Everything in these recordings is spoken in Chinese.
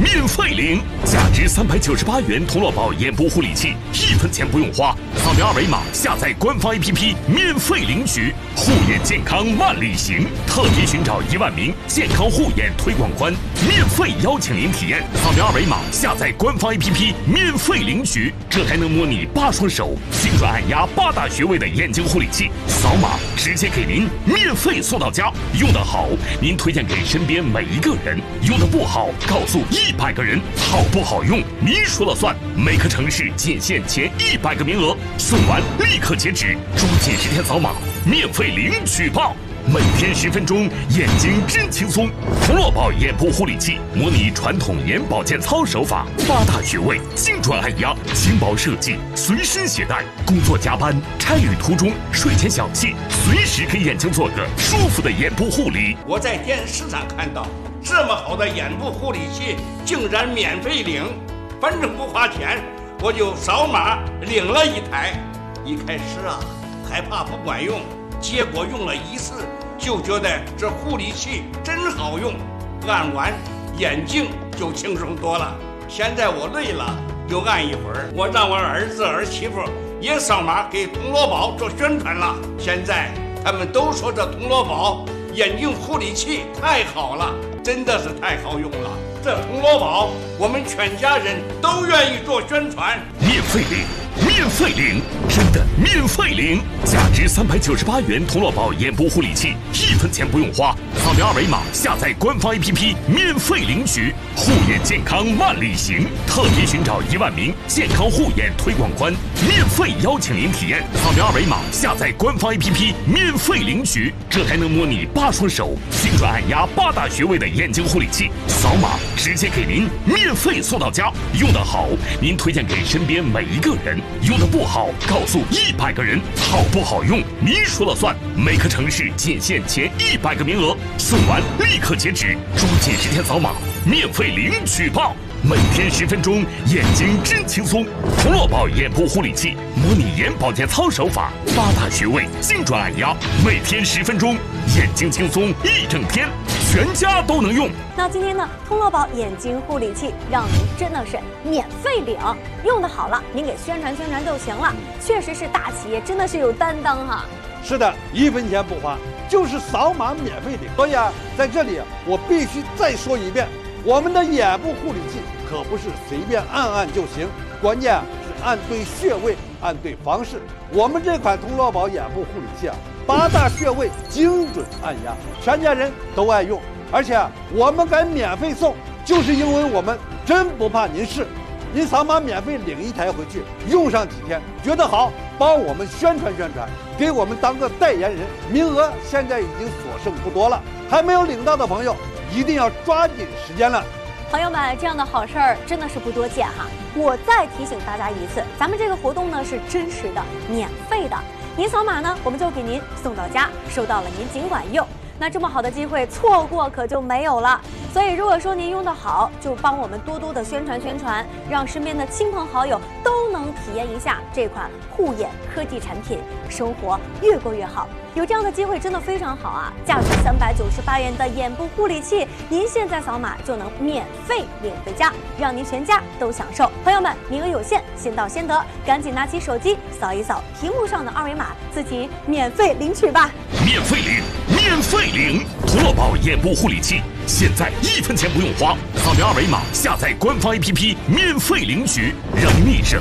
免费领，价值398元童乐宝眼部护理器，1分钱不用花，扫描二维码下载官方 APP 免费领取，护眼健康万里行，特别寻找1万名健康护眼推广官，免费邀请您体验，扫描二维码下载官方 APP 免费领取，这还能模拟8双手旋转按压8大穴位的眼睛护理器，扫码直接给您免费送到家，用得好您推荐给身边每一个人，用得不好告诉100个人，好不好用您说了算，每个城市仅限前100个名额，送完立刻截止，抓紧时间扫码免费领取吧。每天10分钟，眼睛真轻松。童乐宝眼部护理器模拟传统眼保健操手法，8大穴位精准按压，轻薄设计，随身携带，工作加班、差旅途中、睡前小憩，随时给眼睛做个舒服的眼部护理。 我在电视上看到这么好的眼部护理器，竟然免费领，反正不花钱，我就扫码领了1台。一开始还怕不管用，结果用了1次就觉得这护理器真好用，按完眼睛就轻松多了。现在我累了就按一会儿，我让我儿子儿媳妇也扫码给童乐宝做宣传了。现在他们都说这童乐宝眼睛护理器太好了，真的是太好用了。这童乐宝我们全家人都愿意做宣传。 免费领，免费领，真的免费领！价值398元童乐宝眼部护理器，1分钱不用花，扫描二维码下载官方 APP 免费领取，护眼健康万里行，特别寻找1万名健康护眼推广官，免费邀请您体验，扫描二维码下载官方 APP 免费领取，这还能模拟8双手旋转按压8大穴位的眼睛护理器，扫码直接给您免费送到家，用得好您推荐给身边每一个人，用得不好告诉100个人，好不好用您说了算，每个城市仅限前100个名额，送完立刻截止，抓紧时间扫码免费领取吧。每天10分钟，眼睛真轻松。童乐宝眼部护理器模拟眼保健操手法，8大穴位精准按压，每天10分钟，眼睛轻松1整天，全家都能用。 那今天呢，童乐宝眼睛护理器让您真的是免费领，用的好了，您给宣传宣传就行了。确实是大企业，真的是有担当哈。 是的，1分钱不花，就是扫码免费领。所以在这里我必须再说一遍，我们的眼部护理器可不是随便按按就行，关键是按对穴位，按对方式。我们这款童乐宝眼部护理器8大穴位精准按压，全家人都爱用。而且我们敢免费送，就是因为我们真不怕您试。您扫码免费领1台回去，用上几天，觉得好，帮我们宣传宣传，给我们当个代言人。名额现在已经所剩不多了，还没有领到的朋友一定要抓紧时间了。 朋友们，这样的好事儿真的是不多见哈。我再提醒大家一次，咱们这个活动呢是真实的、免费的。您扫码呢，我们就给您送到家，收到了您尽管用。那这么好的机会，错过可就没有了。所以如果说您用得好，就帮我们多多的宣传宣传，让身边的亲朋好友都能体验一下这款护眼科技产品，生活越过越好。有这样的机会真的非常好啊！价值398元的眼部护理器，您现在扫码就能免费领回家，让您全家都享受。朋友们，名额有限，先到先得，赶紧拿起手机扫一扫屏幕上的二维码，自己免费领取吧！ 免费领，免费领！童乐宝眼部护理器，现在1分钱不用花，扫描二维码下载官方 APP 免费领取，让您省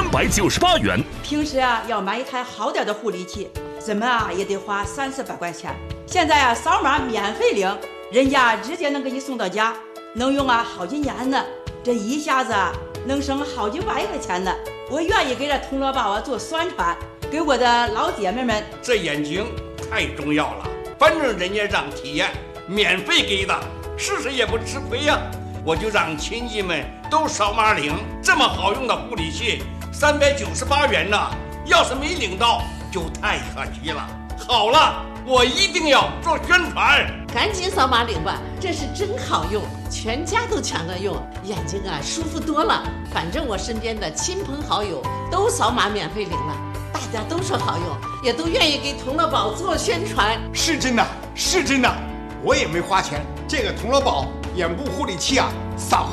398元。 平时要买一台好点的护理器，怎么也得花30-40块钱。现在扫码免费领，人家直接能给你送到家，能用好几年呢。这一下子能省好几万块钱呢。我愿意给这童乐宝做宣传，给我的老姐妹们。 这眼睛太重要了，反正人家让体验，免费给的，试试也不吃亏呀。我就让亲戚们都扫码领，这么好用的护理器，398元呢，要是没领到就太可惜了。好了，我一定要做宣传， 赶紧扫码领吧，这是真好用，全家都抢着用，眼睛舒服多了。反正我身边的亲朋好友都扫码免费领了，大家都说好用，也都愿意给童乐宝做宣传。 是真的，是真的，我也没花钱，这个童乐宝眼部护理器扫